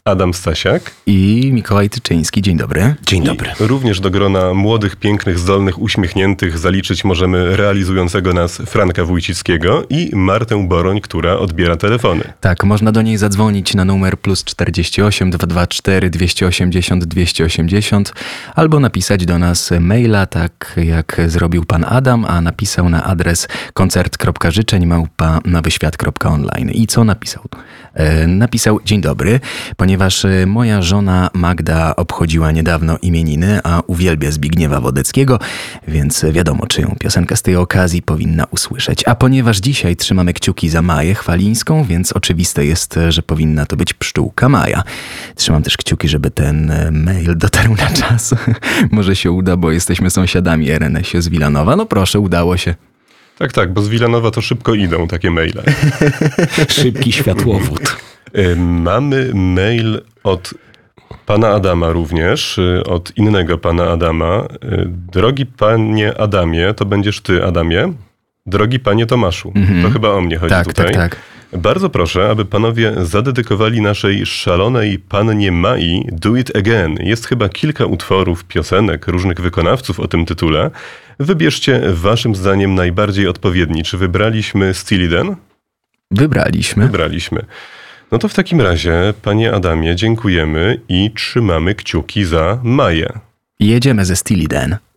Adam Stasiak i Mikołaj Tyczyński. Dzień dobry. Dzień dobry. I również do grona młodych, pięknych, zdolnych, uśmiechniętych zaliczyć możemy realizującego nas Franka Wójcickiego i Martę Boroń, która odbiera telefony. Tak, można do niej zadzwonić na numer +48 224 280 280 albo napisać do nas maila, tak jak zrobił pan Adam, a napisał na adres koncert.życzeń@nawyświat.online. I co napisał? Napisał: dzień dobry, ponieważ moja żona Magda obchodziła niedawno imieniny, a uwielbia Zbigniewa Wodeckiego, więc wiadomo, czyją piosenkę z tej okazji powinna usłyszeć. A ponieważ dzisiaj trzymamy kciuki za Maję Chwalińską, więc oczywiste jest, że powinna to być pszczółka Maja. Trzymam też kciuki, żeby ten mail dotarł na czas. Może się uda, bo jesteśmy sąsiadami RNS-ie z Wilanowa. No proszę, udało się. Tak, bo z Wilanowa to szybko idą takie maile. Szybki światłowód. Mamy mail od pana Adama również, od innego pana Adama. Drogi panie Adamie, to będziesz ty, Adamie. Drogi panie Tomaszu, to chyba o mnie chodzi tutaj. Tak. Bardzo proszę, aby panowie zadedykowali naszej szalonej pannie Mai Do It Again. Jest chyba kilka utworów, piosenek, różnych wykonawców o tym tytule. Wybierzcie waszym zdaniem najbardziej odpowiedni. Czy wybraliśmy Steely Dan? Wybraliśmy. No to w takim razie, panie Adamie, dziękujemy i trzymamy kciuki za Maję. Jedziemy ze Steely Dan.